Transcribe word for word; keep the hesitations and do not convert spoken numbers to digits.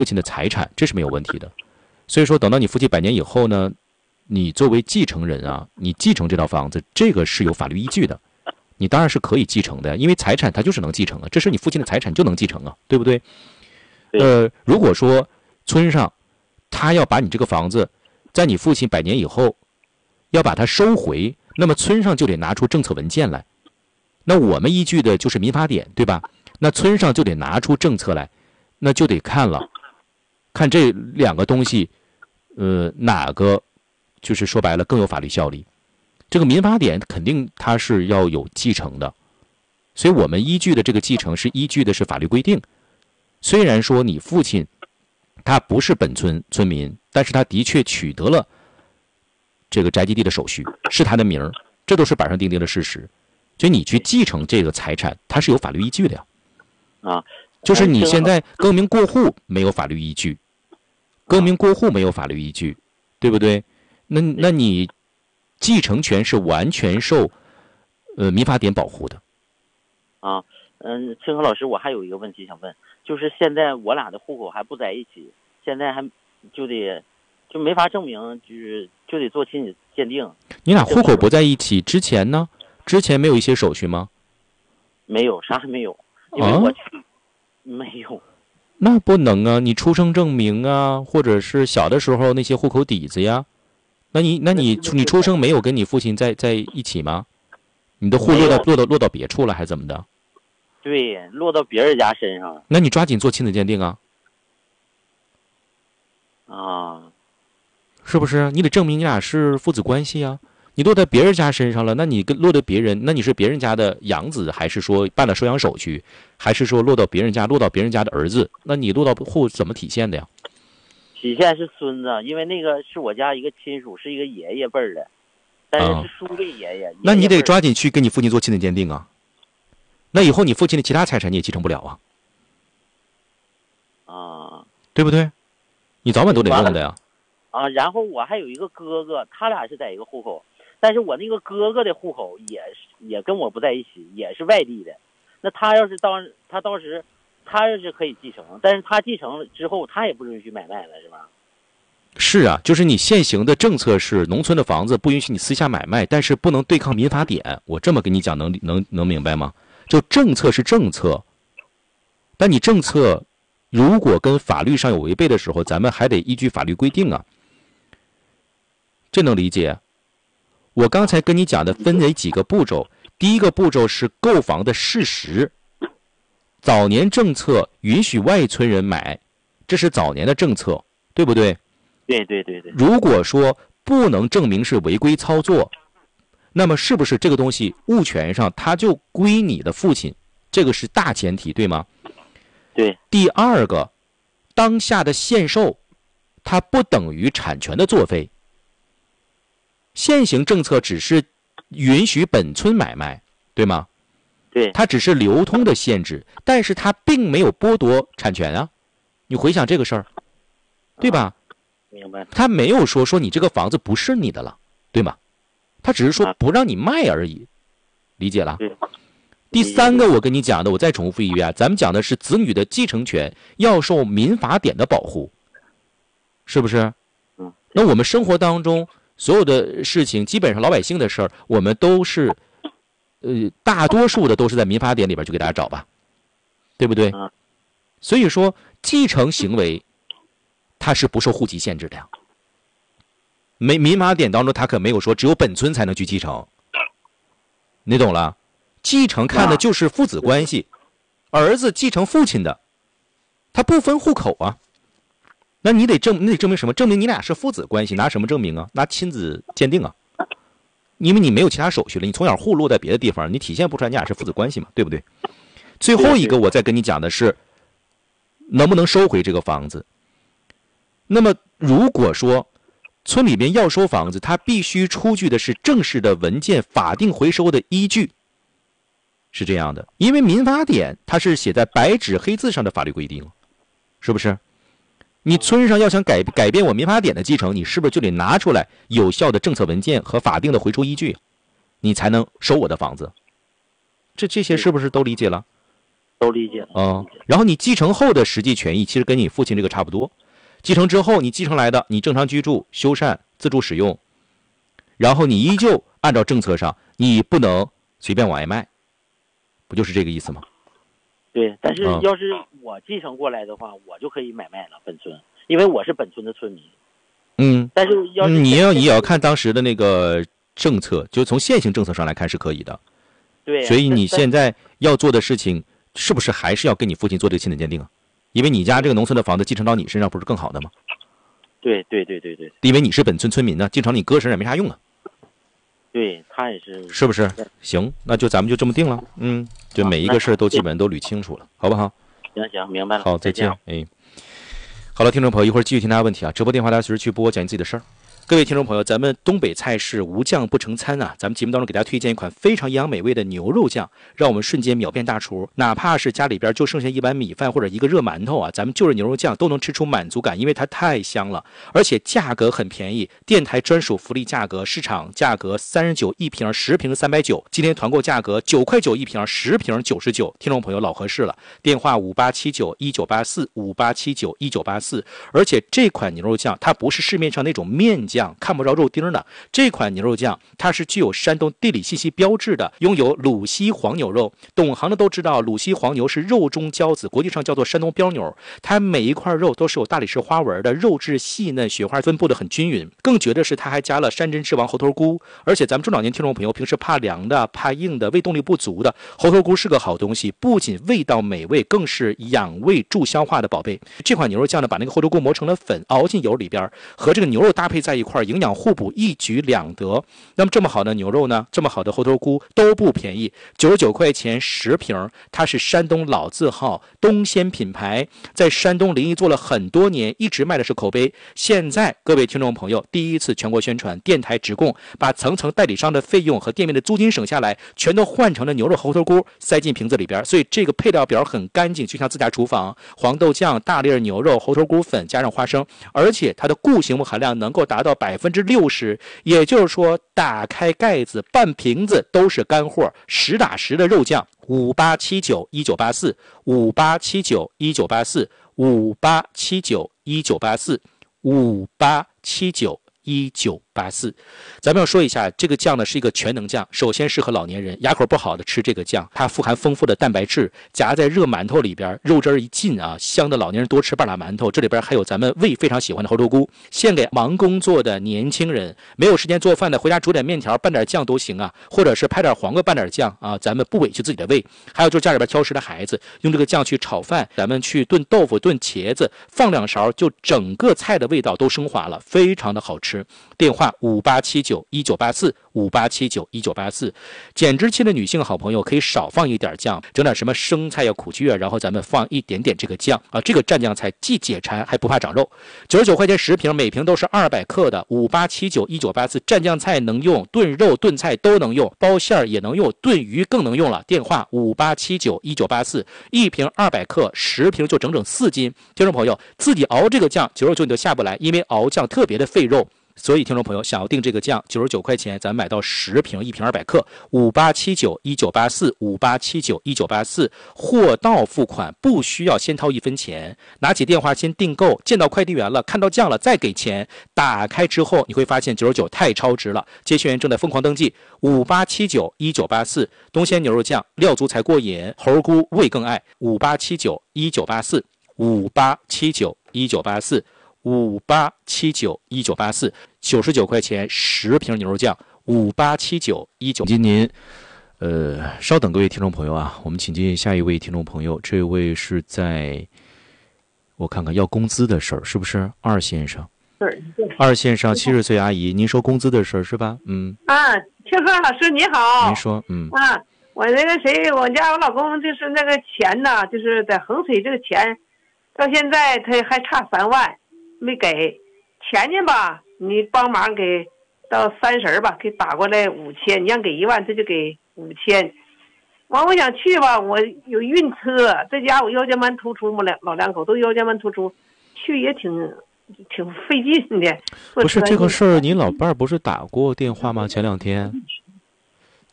父亲的财产，这是没有问题的。所以说，等到你父亲百年以后呢，你作为继承人啊，你继承这套房子，这个是有法律依据的，你当然是可以继承的，因为财产它就是能继承的，这是你父亲的财产就能继承啊，对不对？呃，如果说村上他要把你这个房子在你父亲百年以后要把它收回，那么村上就得拿出政策文件来，那我们依据的就是民法典，对吧？那村上就得拿出政策来，那就得看了，看这两个东西，呃，哪个就是说白了更有法律效力。这个民法典肯定它是要有继承的，所以我们依据的这个继承是依据的是法律规定。虽然说你父亲他不是本村村民，但是他的确取得了这个宅基地的手续，是他的名儿，这都是板上钉钉的事实。就你去继承这个财产，它是有法律依据的呀。 啊， 就是你现在更名过户没有法律依据，更名过户没有法律依据，对不对？那那你继承权是完全受呃民法典保护的。 啊，嗯，清河老师，我还有一个问题想问，就是现在我俩的户口还不在一起，现在还就得就没法证明，就是就得做亲子鉴定。 你俩户口不在一起之前呢？之前没有一些手续吗？ 没有，啥还没有，因为我去、啊、没有。 那不能啊！你出生证明啊，或者是小的时候那些户口底子呀，那你那你你出生没有跟你父亲在在一起吗？你的户落到落到落到别处了，还是怎么的？ 对，落到别人家身上。 那你抓紧做亲子鉴定啊！ 啊， 是不是？你得证明你俩是父子关系啊！你落在别人家身上了，那你跟落到别人，那你是别人家的养子，还是说办了收养手续，还是说落到别人家，落到别人家的儿子？那你落到户怎么体现的呀？ 体现是孙子，因为那个是我家一个亲属，是一个爷爷辈儿的，但是是叔辈爷爷。 啊、那你得抓紧去跟你父亲做亲子鉴定啊！那以后你父亲的其他财产你也继承不了啊！ 啊， 对不对？你早晚都得用的呀。 啊，然后我还有一个哥哥，他俩是在一个户口。但是我那个哥哥的户口也是也跟我不在一起，也是外地的。那他要是当他当时，他要是可以继承，但是他继承了之后，他也不允许买卖了，是吧？ 是啊，就是你现行的政策是，农村的房子不允许你私下买卖，但是不能对抗民法典。我这么跟你讲，能能能明白吗？就政策是政策，但你政策如果跟法律上有违背的时候，咱们还得依据法律规定啊。这能理解？我刚才跟你讲的分为几个步骤，第一个步骤是购房的事实。早年政策允许外村人买，这是早年的政策，对不对？ 对对对对。 如果说不能证明是违规操作，那么是不是这个东西物权上它就归你的父亲？这个是大前提，对吗？ 对。 第二个，当下的限售，它不等于产权的作废。现行政策只是允许本村买卖，对吗？ 对。 它只是流通的限制，但是它并没有剥夺产权啊。你回想这个事儿，对吧？ 啊，明白。 他没有说说你这个房子不是你的了，对吗？他只是说不让你卖而已，理解了？第三个，我跟你讲的，我再重复一遍，咱们讲的是子女的继承权要受民法典的保护，是不是？ 嗯。 那我们生活当中所有的事情，基本上老百姓的事儿，我们都是，呃，大多数的都是在民法典里边去给大家找吧，对不对？所以说，继承行为它是不受户籍限制的呀。没民法典当中，他可没有说只有本村才能去继承，你懂了？继承看的就是父子关系，儿子继承父亲的，他不分户口啊。那你得证，你得证明什么？证明你俩是父子关系，拿什么证明啊？拿亲子鉴定啊。因为你没有其他手续了，你从小户落在别的地方，你体现不出来你俩是父子关系嘛，对不对？最后一个我再跟你讲的是，能不能收回这个房子？那么如果说村里面要收房子，他必须出具的是正式的文件，法定回收的依据，是这样的。因为民法典它是写在白纸黑字上的法律规定，是不是？你村上要想改改变我民法典的继承，你是不是就得拿出来有效的政策文件和法定的回收依据，你才能收我的房子？这这些是不是都理解了？ 都理解。 嗯，然后你继承后的实际权益其实跟你父亲这个差不多。继承之后，你继承来的，你正常居住、修缮、自住使用，然后你依旧按照政策上，你不能随便往外卖，不就是这个意思吗？ 对，但是要是我继承过来的话，嗯、我就可以买卖了本村，因为我是本村的村民。 嗯， 但是要是你要也要看当时的那个政策，就从现行政策上来看是可以的。 对、啊， 所以你现在要做的事情，是不是还是要跟你父亲做这个亲子鉴定啊？因为你家这个农村的房子继承到你身上，不是更好的吗？ 对对对对对， 因为你是本村村民呢，继承你哥身上也没啥用啊。 对，他也是， 是不是？行，那就咱们就这么定了。嗯，就每一个事都基本都捋清楚了，好不好？ 行行，明白了。 好，再见。哎，好了，听众朋友，一会儿继续听大家问题啊。直播电话大家随时去拨，讲你自己的事儿。各位听众朋友，咱们东北菜式无酱不成餐啊！咱们节目当中给大家推荐一款非常营养美味的牛肉酱，让我们瞬间秒变大厨。哪怕是家里边就剩下一碗米饭或者一个热馒头啊，咱们就着牛肉酱都能吃出满足感，因为它太香了，而且价格很便宜，电台专属福利价格，市场价格三十九一瓶，十瓶三百九，今天团购价格九块九一瓶，十瓶九十九。听众朋友老合适了，电话五八七九一九八四五八七九一九八四。而且这款牛肉酱它不是市面上那种面酱。看不着肉丁的这款牛肉酱，它是具有山东地理信息标志的，拥有鲁西黄牛肉。懂行的都知道，鲁西黄牛是肉中骄子，国际上叫做山东标牛。它每一块肉都是有大理石花纹的，肉质细嫩，雪花分布的很均匀。更绝的是，它还加了山珍之王猴头菇。而且咱们中老年听众朋友平时怕凉的、怕硬的、胃动力不足的，猴头菇是个好东西，不仅味道美味，更是养胃助消化的宝贝。这款牛肉酱呢，把那个猴头菇磨成了粉，熬进油里边，和这个牛肉搭配在一块。营养互补，一举两得。那么这么好的牛肉呢，这么好的猴头菇都不便宜，九十九块钱十瓶。它是山东老字号东鲜品牌，在山东临沂做了很多年，一直卖的是口碑。现在各位听众朋友第一次全国宣传，电台直供，把层层代理商的费用和店面的租金省下来，全都换成了牛肉猴头菇，塞进瓶子里边。所以这个配料表很干净，就像自家厨房。黄豆酱、大粒牛肉、猴头菇粉加上花生，而且它的固形物含量能够达到百分之六十，也就是说，打开盖子，半瓶子都是干货，实打实的肉酱。五八七九一九八四，五八七九一九八四，五八七九一九八四，五八七九一九八四。咱们要说一下，这个酱呢是一个全能酱，首先适合老年人，牙口不好的吃这个酱，它富含丰富的蛋白质，夹在热馒头里边，肉汁一进啊，香的老年人多吃半拉馒头。这里边还有咱们胃非常喜欢的猴头菇，献给忙工作的年轻人，没有时间做饭的，回家煮点面条拌点酱都行啊，或者是拍点黄瓜拌点酱啊，咱们不委屈自己的胃。还有就是家里边挑食的孩子，用这个酱去炒饭，咱们去炖豆腐、炖茄子，放两勺，就整个菜的味道都升华了，非常的好吃。电话五八七九一九八四，五八七九一九八四。减脂期的女性好朋友可以少放一点酱，整点什么生菜呀、苦苣啊，然后咱们放一点点这个酱啊，这个蘸酱菜既解馋还不怕长肉。九十九块钱十瓶，每瓶都是二百克的。五八七九一九八四，蘸酱菜能用，炖肉炖菜都能用，包馅儿也能用，炖鱼更能用了。电话五八七九一九八四，一瓶二百克，十瓶就整整四斤。听众朋友自己熬这个酱，九十九你都下不来，因为熬酱特别的费肉。所以听众朋友想要订这个酱，九十九块钱，咱买到十瓶，一瓶二百克，五八七九一九八四，五八七九一九八四，货到付款，不需要先掏一分钱，拿起电话先订购，见到快递员了，看到酱了再给钱，打开之后你会发现九十九太超值了。接线员正在疯狂登记，五八七九一九八四，东鲜牛肉酱，料足才过瘾，猴菇味更爱，五八七九一九八四，五八七九一九八四。五八七九一九八四，九十九块钱十瓶牛肉酱，五八七九一九。今您，呃，稍等，各位听众朋友啊，我们请进下一位听众朋友，这位是在，我看看要工资的事儿，是不是二先生？ 是。 二先生，七十岁阿姨，您说工资的事儿是吧？嗯。 啊，庆贺老师你好。 您说，嗯。 啊，我那个谁，我家我老公就是那个钱呢，就是在衡水这个钱，到现在他还差三万。没给钱呢吧，你帮忙给到三十吧，给打过来五千，你让给一万，这就给五千。完，我想去吧，我有运车，在家我腰间盘突出嘛，两老两口都腰间盘突出，去也挺挺费劲的。 不是这个事儿，你老伴儿不是打过电话吗？前两天。